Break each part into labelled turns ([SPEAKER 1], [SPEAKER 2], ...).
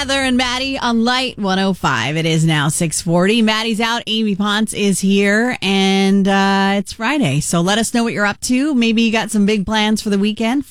[SPEAKER 1] Heather and Maddie on Light 105. It is now 6:40. Maddie's out. Amy Ponce is here, and it's Friday. So let us know what you're up to. Maybe you got some big plans for the weekend.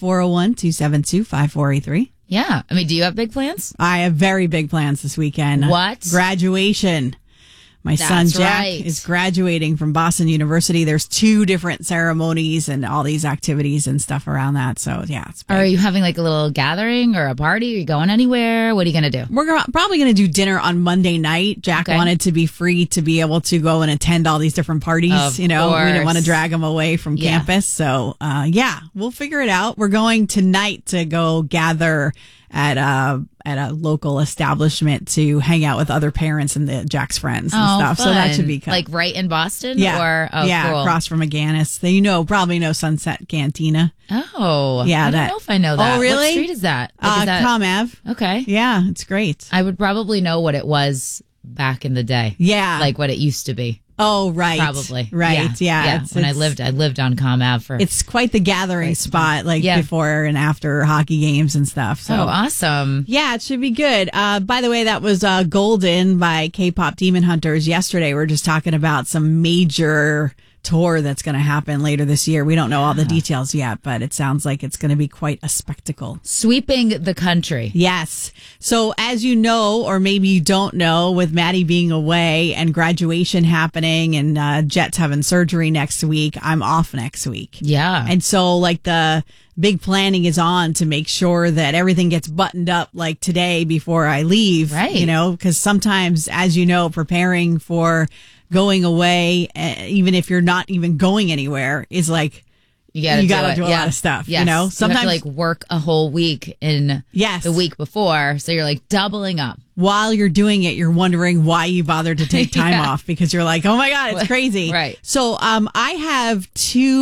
[SPEAKER 1] 401-272-5483.
[SPEAKER 2] Yeah. I mean, do you have big plans?
[SPEAKER 1] I have very big plans this weekend.
[SPEAKER 2] What?
[SPEAKER 1] Graduation. My son Jack is graduating from Boston University. There's 2 different ceremonies and all these activities and stuff around that. So, yeah. It's big.
[SPEAKER 2] Are you having like a little gathering or a party? Are you going anywhere? What are you going to do?
[SPEAKER 1] We're probably going to do dinner on Monday night. Jack wanted to be free to be able to go and attend all these different parties.
[SPEAKER 2] Of
[SPEAKER 1] we didn't want to
[SPEAKER 2] course.
[SPEAKER 1] drag him away from campus. So, we'll figure it out. We're going tonight to go gather at a local establishment to hang out with other parents and Jack's friends and stuff.
[SPEAKER 2] Fun.
[SPEAKER 1] So that should be fun.
[SPEAKER 2] Like right in Boston?
[SPEAKER 1] Yeah.
[SPEAKER 2] Cool.
[SPEAKER 1] Across from McGannis. Probably know Sunset Cantina.
[SPEAKER 2] Oh.
[SPEAKER 1] Yeah.
[SPEAKER 2] I don't know if I know that.
[SPEAKER 1] Oh, really?
[SPEAKER 2] What street is that? Is that
[SPEAKER 1] Com Ave.
[SPEAKER 2] Okay.
[SPEAKER 1] Yeah, it's great.
[SPEAKER 2] I would probably know what it was back in the day.
[SPEAKER 1] Yeah.
[SPEAKER 2] Like what it used to be.
[SPEAKER 1] Oh, right.
[SPEAKER 2] Probably.
[SPEAKER 1] Right. Yeah.
[SPEAKER 2] When I lived on Com Ave for.
[SPEAKER 1] It's quite the gathering spot, before and after hockey games and stuff. So
[SPEAKER 2] awesome.
[SPEAKER 1] Yeah, it should be good. By the way, that was Golden by K-Pop Demon Hunters yesterday. We're just talking about some major tour that's going to happen later this year. We don't know all the details yet, but it sounds like it's going to be quite a spectacle.
[SPEAKER 2] Sweeping the country.
[SPEAKER 1] Yes. So as you know, or maybe you don't know, with Maddie being away and graduation happening and Jet's having surgery next week, I'm off next week.
[SPEAKER 2] Yeah.
[SPEAKER 1] And so the big planning is on to make sure that everything gets buttoned up like today before I leave.
[SPEAKER 2] Right.
[SPEAKER 1] Because sometimes, as you know, preparing for going away, even if you're not even going anywhere, is like you gotta do a lot of stuff.
[SPEAKER 2] Yes.
[SPEAKER 1] Sometimes
[SPEAKER 2] you have to work a whole week in the week before, so you're doubling up.
[SPEAKER 1] While you're doing it, you're wondering why you bothered to take time off, because you're like, oh my god, it's crazy.
[SPEAKER 2] Right.
[SPEAKER 1] So I have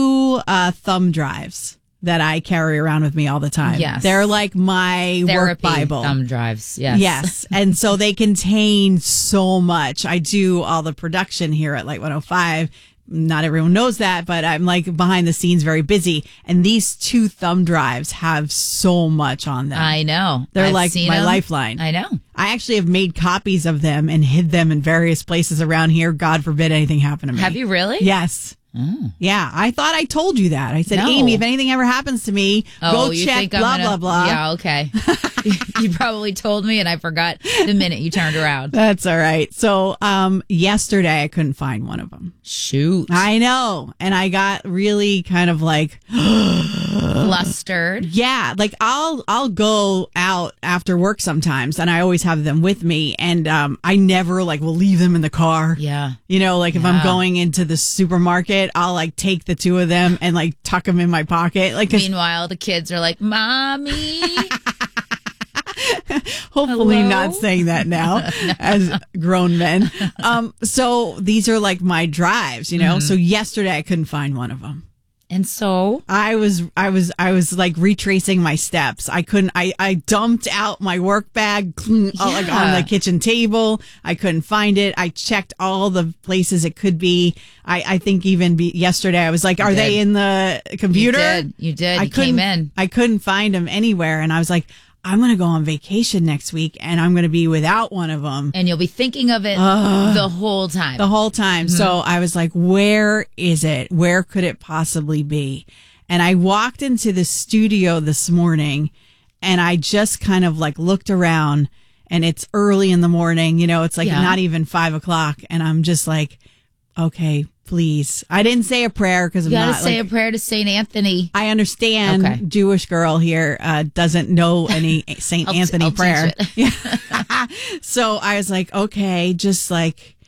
[SPEAKER 1] 2 thumb drives that I carry around with me all the time.
[SPEAKER 2] Yes.
[SPEAKER 1] They're like my
[SPEAKER 2] Therapy
[SPEAKER 1] work Bible.
[SPEAKER 2] Thumb drives. Yes.
[SPEAKER 1] Yes. And so they contain so much. I do all the production here at Light 105. Not everyone knows that, but I'm behind the scenes very busy. And these 2 thumb drives have so much on them.
[SPEAKER 2] I know.
[SPEAKER 1] They're
[SPEAKER 2] I've
[SPEAKER 1] like
[SPEAKER 2] seen
[SPEAKER 1] my
[SPEAKER 2] them.
[SPEAKER 1] lifeline.
[SPEAKER 2] I know.
[SPEAKER 1] I actually have made copies of them and hid them in various places around here. God forbid anything happen to me.
[SPEAKER 2] Have you really?
[SPEAKER 1] Yes.
[SPEAKER 2] Oh.
[SPEAKER 1] Yeah, I thought I told you that. I said,
[SPEAKER 2] No.
[SPEAKER 1] Amy, if anything ever happens to me, go
[SPEAKER 2] you
[SPEAKER 1] check,
[SPEAKER 2] think
[SPEAKER 1] blah, blah, blah.
[SPEAKER 2] Yeah, okay. You probably told me and I forgot the minute you turned around.
[SPEAKER 1] That's all right. So yesterday I couldn't find one of them.
[SPEAKER 2] Shoot.
[SPEAKER 1] I know. And I got really kind of
[SPEAKER 2] flustered.
[SPEAKER 1] Yeah, I'll go out after work sometimes, and I always have them with me, and I never will leave them in the car.
[SPEAKER 2] Yeah,
[SPEAKER 1] if I'm going into the supermarket, I'll take the 2 of them and tuck them in my pocket.
[SPEAKER 2] Meanwhile, the kids are like, "Mommy."
[SPEAKER 1] Hopefully
[SPEAKER 2] Hello?
[SPEAKER 1] not saying that now as grown men. So these are my drives, So yesterday I couldn't find one of them.
[SPEAKER 2] And so
[SPEAKER 1] I was retracing my steps. I couldn't, I dumped out my work bag on the kitchen table. I couldn't find it. I checked all the places it could be. I think even yesterday I was like, are they in the computer?
[SPEAKER 2] You did. You came in.
[SPEAKER 1] I couldn't find them anywhere. And I was like, I'm going to go on vacation next week and I'm going to be without one of them.
[SPEAKER 2] And you'll be thinking of it the whole time.
[SPEAKER 1] The whole time. Mm-hmm. So I was like, where is it? Where could it possibly be? And I walked into the studio this morning and I just kind of looked around, and it's early in the morning. It's not even 5 o'clock. And I'm just like, okay, please. I didn't say a prayer because I'm not.
[SPEAKER 2] You got to say a prayer to St. Anthony.
[SPEAKER 1] I understand.
[SPEAKER 2] Okay.
[SPEAKER 1] Jewish girl here doesn't know any St. Anthony
[SPEAKER 2] I'll
[SPEAKER 1] prayer.
[SPEAKER 2] teach it.
[SPEAKER 1] So I was like, okay, just